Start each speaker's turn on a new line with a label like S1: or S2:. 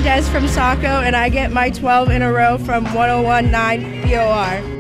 S1: Des from Saco, and I get my 12 in a row from 101.9 BOR.